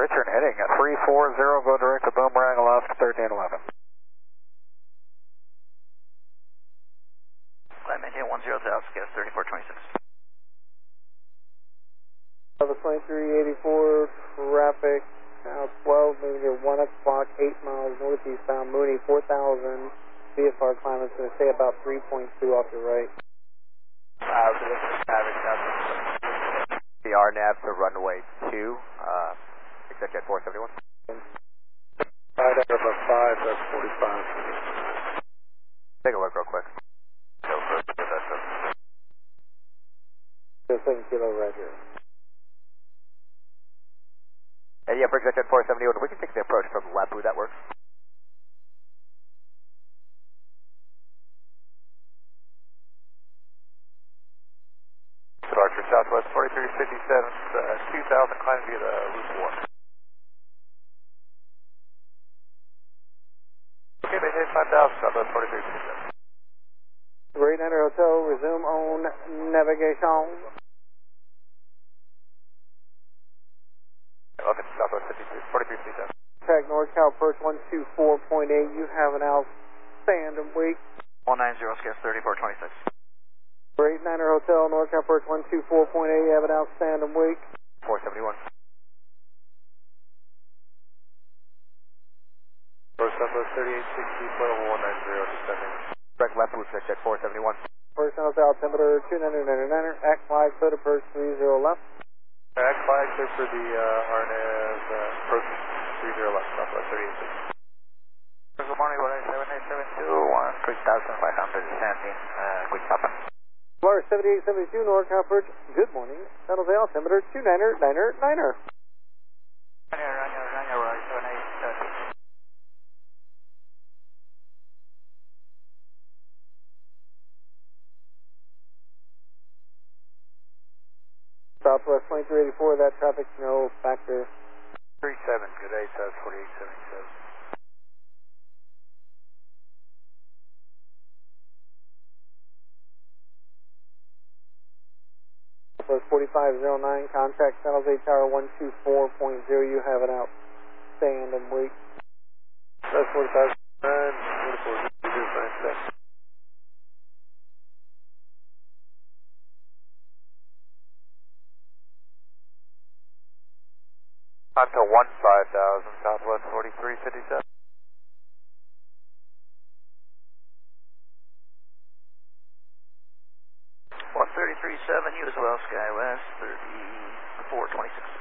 Richard heading at 340, go direct to Boomerang, Alaska 1311. Climb maintain 10 South, gas 3426. Level 2384, traffic, now 12, moving to 1 o'clock, 8 miles northeastbound, Mooney, 4,000, VFR climb is going to stay about 3.2 off your right. The RNAV to runway 2, except at 471. 5 over 5, that's 45. Take a look real quick. Go first, that's So 7 kilo, roger. And yeah, for exit at 471, we can take the approach from left, would that work? Departure Southwest 4357, 2000, climbing via the Loop 1. Okay, maintain 5000, Southwest 4357. Great Niner Hotel, resume on navigation. Okay, Southwest 4357. Track NorCal Perch 124.8, you have an outstanding week. 190, gas 3426. Great Niner Hotel, NorCal Perch 124.8, you have an outstanding week. 471. First Southwest 3860, flight level 190, descending. Direct left, route at 471. First South altimeter 2999, act flag, code Perch 30 left. Act flag, clear for the RNAV, approach 30 left, Southwest 3860. Good morning, 187, 3500, descending, quick stopping. Bar 7872, NorCal Perch, good morning. San Jose altimeter 2999. Southwest 2384, that traffic's no factor. 37, good day, South 4877. Southwest 4509, contact San Jose Tower 124.0, you have an outstanding week. South 4509, 24, onto 15,000, Southwest 4357. 1337, you as well, SkyWest 3426.